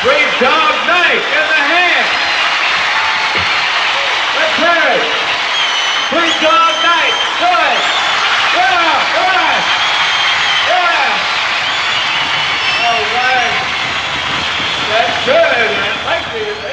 Great job, Knight, in the hand. Let's hear it. Great job, Knight. Good. Yeah, good. Yeah. All right. That's good, man. Like this.